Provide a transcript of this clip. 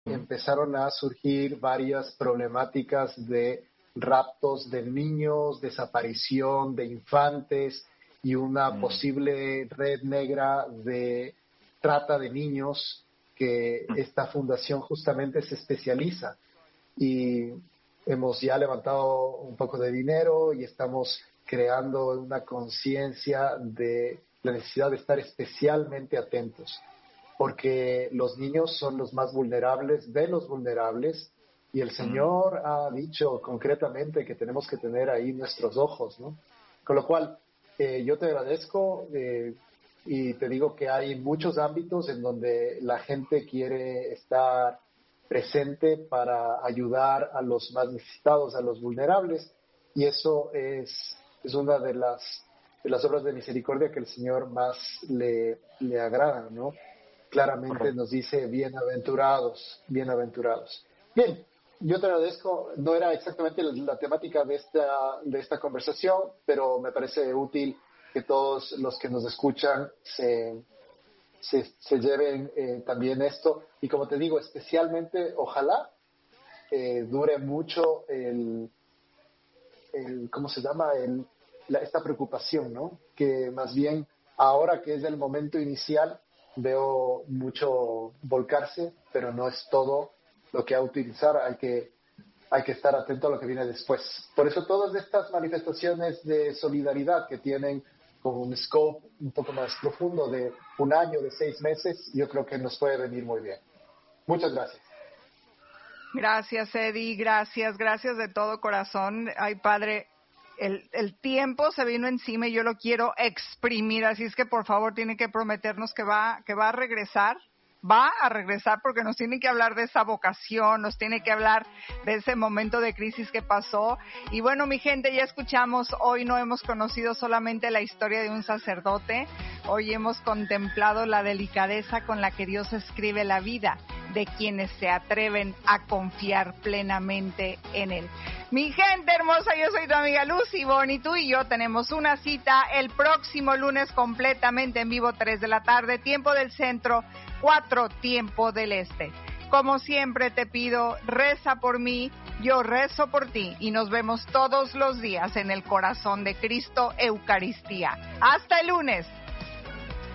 empezaron a surgir varias problemáticas de raptos de niños, desaparición de infantes y una posible red negra de trata de niños que esta fundación justamente se especializa. Y hemos ya levantado un poco de dinero y estamos creando una conciencia de la necesidad de estar especialmente atentos, porque los niños son los más vulnerables de los vulnerables, y el Señor ha dicho concretamente que tenemos que tener ahí nuestros ojos, ¿no? Con lo cual, yo te agradezco y te digo que hay muchos ámbitos en donde la gente quiere estar presente para ayudar a los más necesitados, a los vulnerables, y eso es una de las obras de misericordia que el Señor más le agrada, ¿no? Claramente Correcto. nos dice bienaventurados, bienaventurados. Bien, yo te agradezco. No era exactamente la temática de esta conversación, pero me parece útil que todos los que nos escuchan se lleven también esto. Y como te digo, especialmente, ojalá dure mucho ¿cómo se llama? Esta preocupación, ¿no? Que más bien ahora que es el momento inicial, veo mucho volcarse, pero no es todo lo que hay que utilizar. Hay que estar atento a lo que viene después. Por eso todas estas manifestaciones de solidaridad que tienen con un scope un poco más profundo de 1 año, de 6 meses, yo creo que nos puede venir muy bien. Muchas gracias. Gracias, Eddie, gracias de todo corazón. Ay, Padre, el tiempo se vino encima y yo lo quiero exprimir, así es que por favor tiene que prometernos que va a regresar. Va a regresar porque nos tiene que hablar de esa vocación, nos tiene que hablar de ese momento de crisis que pasó. Y bueno, mi gente, ya escuchamos, hoy no hemos conocido solamente la historia de un sacerdote, hoy hemos contemplado la delicadeza con la que Dios escribe la vida de quienes se atreven a confiar plenamente en Él. Mi gente hermosa, yo soy tu amiga Lucy Bon y tú y yo tenemos una cita el próximo lunes completamente en vivo, 3 de la tarde, tiempo del centro, 4 tiempo del este. Como siempre te pido, reza por mí, yo rezo por ti y nos vemos todos los días en el corazón de Cristo, Eucaristía. Hasta el lunes.